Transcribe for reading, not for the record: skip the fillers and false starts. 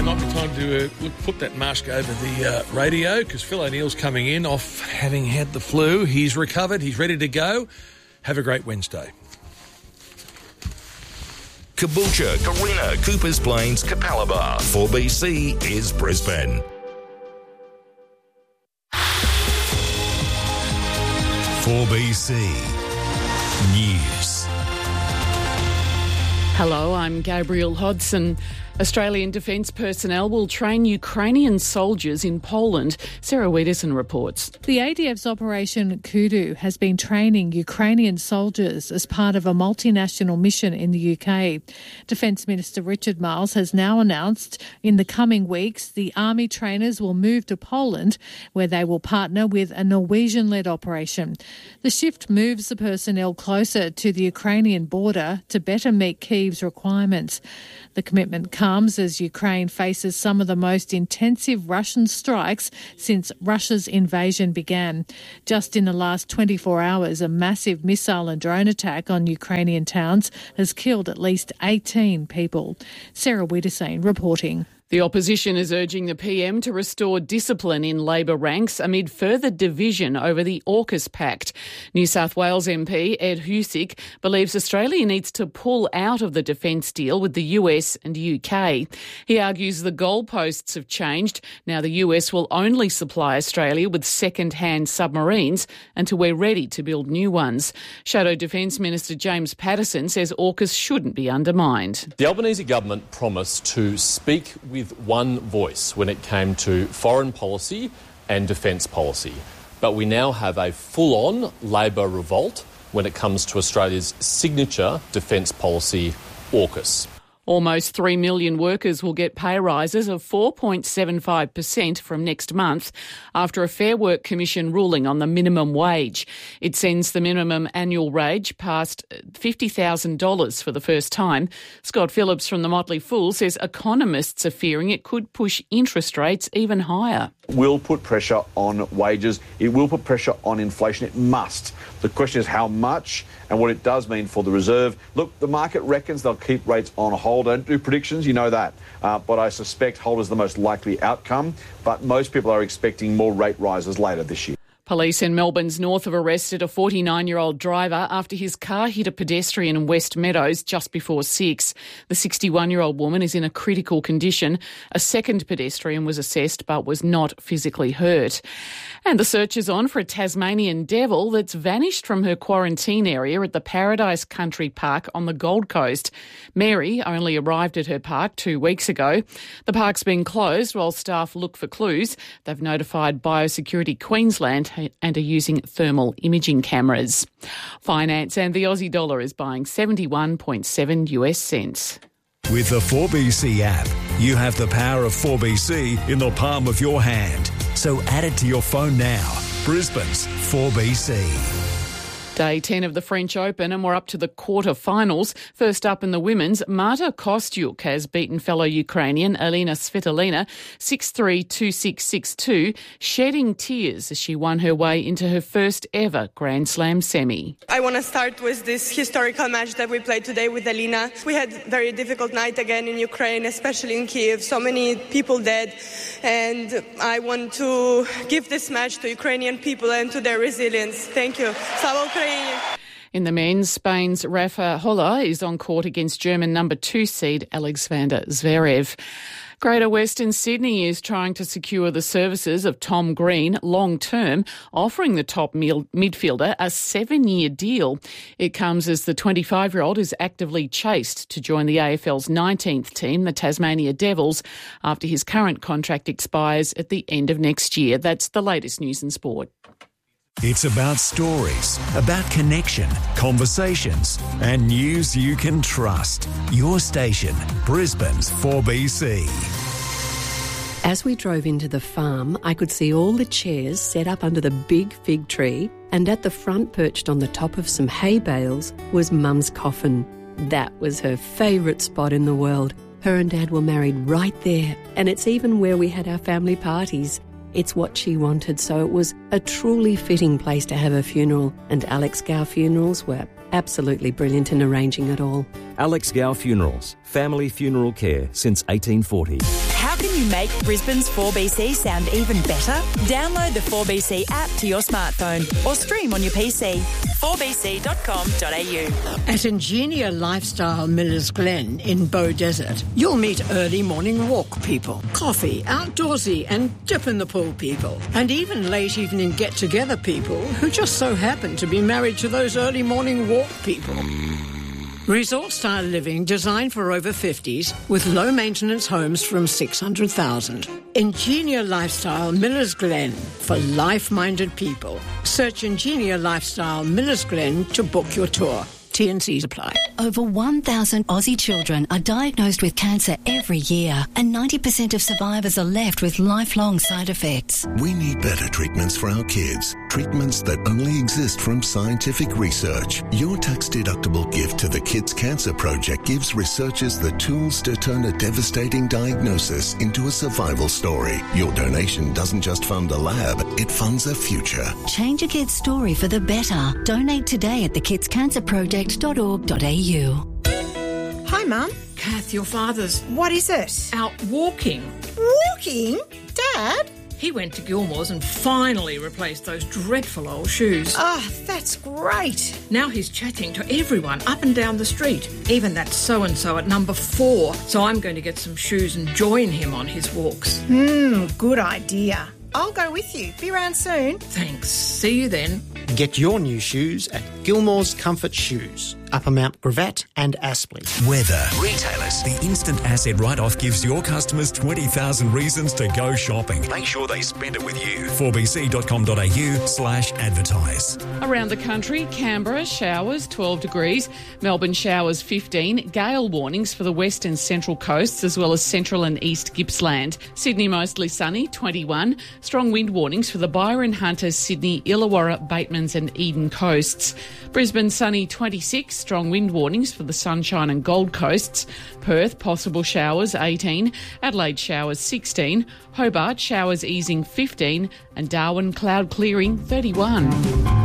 it might be time to put that mask over the radio because Phil O'Neill's coming in off having had the flu. He's recovered. He's ready to go. Have a great Wednesday. Caboolture, Carina, Coopers Plains, Capalaba. 4BC is Brisbane. 4BC News. Hello, I'm Gabrielle Hodson. Australian Defence personnel will train Ukrainian soldiers in Poland. Sarah Wiederson reports. The ADF's Operation Kudu has been training Ukrainian soldiers as part of a multinational mission in the UK. Defence Minister Richard Marles has now announced in the coming weeks the army trainers will move to Poland, where they will partner with a Norwegian-led operation. The shift moves the personnel closer to the Ukrainian border to better meet Kyiv's requirements. The commitment comes as Ukraine faces some of the most intensive Russian strikes since Russia's invasion began. Just in the last 24 hours, a massive missile and drone attack on Ukrainian towns has killed at least 18 people. Sarah Wiedersane reporting. The opposition is urging the PM to restore discipline in Labor ranks amid further division over the AUKUS Pact. New South Wales MP Ed Husic believes Australia needs to pull out of the defence deal with the US and UK. He argues the goalposts have changed. Now the US will only supply Australia with second-hand submarines until we're ready to build new ones. Shadow Defence Minister James Patterson says AUKUS shouldn't be undermined. The Albanese government promised to speak with one voice when it came to foreign policy and defence policy. But we now have a full-on Labor revolt when it comes to Australia's signature defence policy, AUKUS. Almost 3 million workers will get pay rises of 4.75% from next month after a Fair Work Commission ruling on the minimum wage. It sends the minimum annual wage past $50,000 for the first time. Scott Phillips from the Motley Fool says economists are fearing it could push interest rates even higher. Will put pressure on wages. It will put pressure on inflation. It must. The question is how much and what it does mean for the reserve. Look, the market reckons they'll keep rates on hold. Don't do predictions, you know that. But I suspect hold is the most likely outcome. But most people are expecting more rate rises later this year. Police in Melbourne's north have arrested a 49-year-old driver after his car hit a pedestrian in West Meadows just before 6. The 61-year-old woman is in a critical condition. A second pedestrian was assessed but was not physically hurt. And the search is on for a Tasmanian devil that's vanished from her quarantine area at the Paradise Country Park on the Gold Coast. Mary only arrived at her park 2 weeks ago. The park's been closed while staff look for clues. They've notified Biosecurity Queensland and are using thermal imaging cameras. Finance and the Aussie dollar is buying 71.7 US cents. With the 4BC app, you have the power of 4BC in the palm of your hand. So add it to your phone now. Brisbane's 4BC. Day 10 of the French Open and we're up to the quarter-finals. First up in the women's, Marta Kostyuk has beaten fellow Ukrainian Elena Svitolina 6-3, 2-6, 6-2, shedding tears as she won her way into her first ever Grand Slam semi. I want to start with this historical match that we played today with Elena. We had a very difficult night again in Ukraine, especially in Kyiv. So many people dead. And I want to give this match to Ukrainian people and to their resilience. Thank you. Slava Ukraini. In the men's, Spain's Rafa Holla is on court against German number 2 seed Alexander Zverev. Greater Western Sydney is trying to secure the services of Tom Green long-term, offering the top midfielder a 7-year deal. It comes as the 25-year-old is actively chased to join the AFL's 19th team, the Tasmania Devils, after his current contract expires at the end of next year. That's the latest news in sport. It's about stories, about connection, conversations, and news you can trust. Your station, Brisbane's 4BC. As we drove into the farm, I could see all the chairs set up under the big fig tree, and at the front, perched on the top of some hay bales, was Mum's coffin. That was her favourite spot in the world. Her and Dad were married right there, and it's even where we had our family parties. It's what she wanted, so it was a truly fitting place to have her funeral, and Alex Gow Funerals were absolutely brilliant in arranging it all. Alex Gow Funerals, family funeral care since 1840. How can you make Brisbane's 4BC sound even better? Download the 4BC app to your smartphone or stream on your PC. 4bc.com.au. At Ingenia Lifestyle Millers Glen in Bow Desert, you'll meet early morning walk people, coffee, outdoorsy and dip in the pool people, and even late evening get-together people who just so happen to be married to those early morning walk people. Resort-style living designed for over 50s with low-maintenance homes from $600,000. Ingenia Lifestyle Millers Glen for life-minded people. Search Ingenia Lifestyle Millers Glen to book your tour. T&Cs apply. Over 1,000 Aussie children are diagnosed with cancer every year, and 90% of survivors are left with lifelong side effects. We need better treatments for our kids. Treatments that only exist from scientific research. Your tax-deductible gift to the Kids Cancer Project gives researchers the tools to turn a devastating diagnosis into a survival story. Your donation doesn't just fund a lab, it funds a future. Change a kid's story for the better. Donate today at thekidscancerproject.org.au. Hi, Mum. Kath, your father's... What is it? Out walking. Walking? Dad? He went to Gilmore's and finally replaced those dreadful old shoes. Oh, that's great. Now he's chatting to everyone up and down the street, even that so-and-so at number 4. So I'm going to get some shoes and join him on his walks. Good idea. I'll go with you. Be around soon. Thanks. See you then. Get your new shoes at Gilmore's Comfort Shoes, Upper Mount Gravatt and Aspley. Weather. Retailers. The instant asset write-off gives your customers 20,000 reasons to go shopping. Make sure they spend it with you. 4bc.com.au/advertise. Around the country, Canberra, showers, 12 degrees. Melbourne, showers, 15. Gale warnings for the west and central coasts, as well as central and east Gippsland. Sydney, mostly sunny, 21. Strong wind warnings for the Byron, Hunter, Sydney, Illawarra, Batemans and Eden coasts. Brisbane, sunny, 26. Strong wind warnings for the Sunshine and Gold Coasts. Perth, possible showers, 18. Adelaide, showers, 16. Hobart, showers easing, 15. And Darwin, cloud clearing, 31.